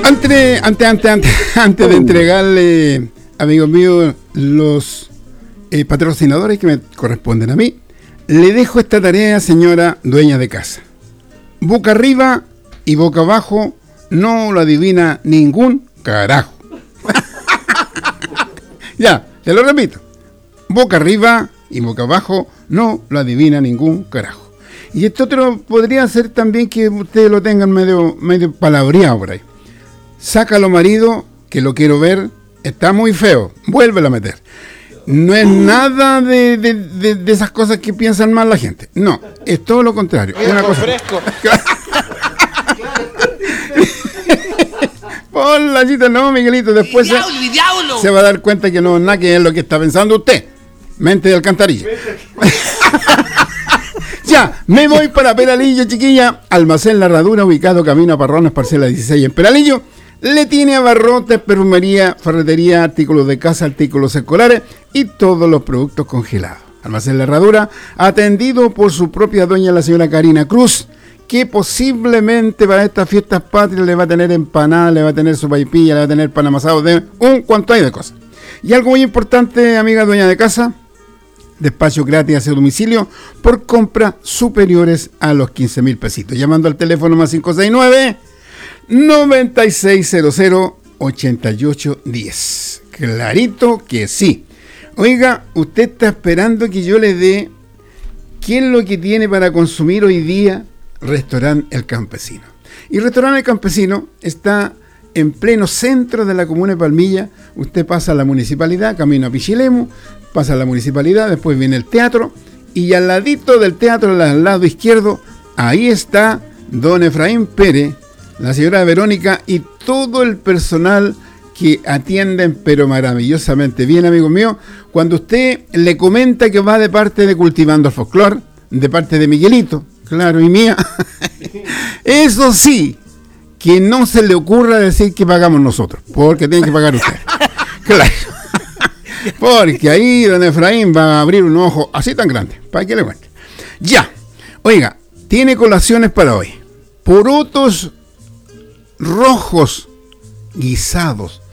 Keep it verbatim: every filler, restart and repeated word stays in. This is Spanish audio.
Antes de, antes, antes, antes, antes de entregarle, amigos míos, los eh, patrocinadores que me corresponden a mí, le dejo esta tarea, señora dueña de casa. Boca arriba y boca abajo no lo adivina ningún carajo. Ya, te lo repito. Boca arriba y boca abajo no lo adivina ningún carajo. Y esto otro podría ser también que ustedes lo tengan medio, medio palabreado por ahí. Sácalo, marido, que lo quiero ver, está muy feo, vuélvelo a meter. No es nada de, de, de, de esas cosas que piensan mal la gente. No, es todo lo contrario. Es una cosa fresco. Hola, chita, no, Miguelito, después se, diablo, diablo. se va a dar cuenta que no es nada que es lo que está pensando usted. Mente de alcantarilla. Ya, me voy para Peralillo, chiquilla. Almacén La Herradura, ubicado camino a Parrones, parcela dieciséis en Peralillo. Le tiene abarrotes, perfumería, ferretería, artículos de casa, artículos escolares y todos los productos congelados. Almacén La Herradura, atendido por su propia dueña, la señora Karina Cruz, que posiblemente para estas fiestas patrias le va a tener empanada, le va a tener sopaipilla, le va a tener pan amasado, de un cuanto hay de cosas. Y algo muy importante, amiga dueña de casa, despacho gratis hacia domicilio por compras superiores a los quince mil pesitos. Llamando al teléfono más cinco seis nueve, nueve seis cero cero, ocho ocho uno cero. Clarito que sí. Oiga, usted está esperando que yo le dé qué es lo que tiene para consumir hoy día Restaurante El Campesino. Y Restaurante El Campesino está en pleno centro de la comuna de Palmilla. Usted pasa a la municipalidad, camino a Pichilemu, pasa a la municipalidad, después viene el teatro, y al ladito del teatro, al lado izquierdo, ahí está don Efraín Pérez, la señora Verónica y todo el personal que atienden pero maravillosamente bien, amigo mío. Cuando usted le comenta que va de parte de Cultivando el Folclor, de parte de Miguelito, claro, y mía, eso sí, que no se le ocurra decir que pagamos nosotros, porque tienen que pagar ustedes. Claro. Porque ahí don Efraín va a abrir un ojo así tan grande, para que le cuente. Ya, oiga, tiene colaciones para hoy. Porotos rojos guisados